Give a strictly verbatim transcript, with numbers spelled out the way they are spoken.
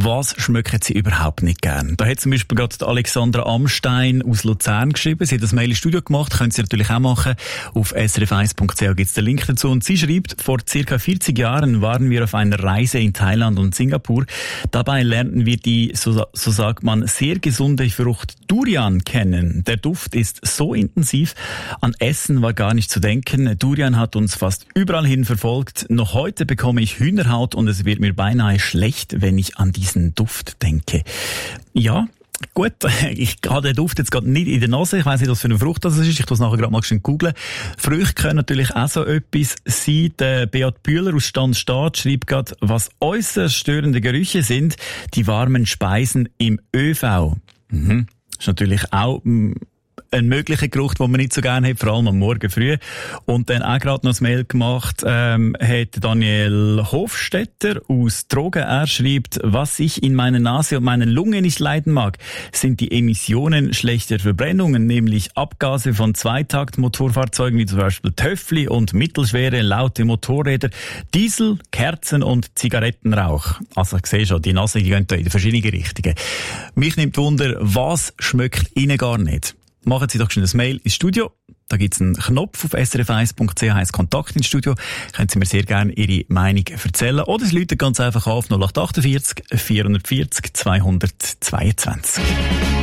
was schmecken Sie überhaupt nicht gern? Da hat zum Beispiel gerade Alexandra Amstein aus Luzern geschrieben. Sie hat das Mail ins Studio gemacht, können Sie natürlich auch machen. Auf s r f eins punkt c h gibt es den Link dazu. Und sie schreibt, vor circa vierzig Jahren waren wir auf einer Reise in Thailand und Singapur. Dabei lernten wir die, so, so sagt man, sehr gesunde Frucht Durian kennen. Der Duft ist so intensiv, an Essen war gar nicht zu denken. Durian hat uns fast überall hin verfolgt. Noch heute bekomme ich Hühnerhaut und es wird mir beinahe schlecht, wenn ich an diesen Duft denke. Ja, gut, ich habe den Duft jetzt gerade nicht in der Nase. Ich weiss nicht, was für eine Frucht das ist. Ich tue es nachher gerade mal schön googeln. Früchte können natürlich auch so etwas sein. Der Beat Bühler aus Stanstadt schreibt gerade, was äußerst störende Gerüche sind, die warmen Speisen im ÖV. Mhm. Das ist natürlich auch ein möglicher Geruch, den man nicht so gerne hat, vor allem am Morgen früh. Und dann auch gerade noch das Mail gemacht, ähm, hat Daniel Hofstetter aus Trogen. Er schreibt, was ich in meiner Nase und meinen Lungen nicht leiden mag, sind die Emissionen schlechter Verbrennungen, nämlich Abgase von Zweitaktmotorfahrzeugen, wie zum Beispiel Töffli und mittelschwere, laute Motorräder, Diesel, Kerzen und Zigarettenrauch. Also ich sehe schon, die Nase, die gehen da in verschiedene Richtungen. Mich nimmt Wunder, was schmeckt Ihnen gar nicht? Machen Sie doch schon ein Mail ins Studio. Da gibt es einen Knopf auf s r f eins punkt c h, heisst Kontakt ins Studio. Können Sie mir sehr gerne Ihre Meinung erzählen. Oder Sie rufen ganz einfach auf null acht acht acht, vier vier vier zwei zwei zwei.